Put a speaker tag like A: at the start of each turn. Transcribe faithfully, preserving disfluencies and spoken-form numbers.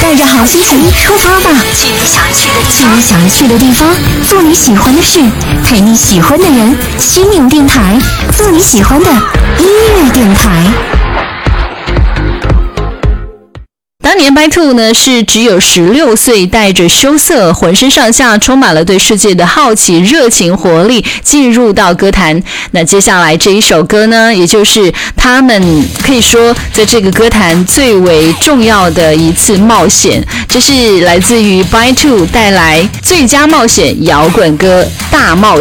A: 带着好心情出发吧，
B: 去你想去的地
A: 去你想去的地方，做你喜欢的事，陪你喜欢的人。心灵电台，做你喜欢的音乐电台。
C: 当年 By Two 呢是只有十六岁，带着羞涩，浑身上下充满了对世界的好奇、热情、活力，进入到歌坛。那接下来这一首歌呢，也就是他们可以说在这个歌坛最为重要的一次冒险，这是来自于 By Two 带来最佳冒险摇滚歌《大冒险》。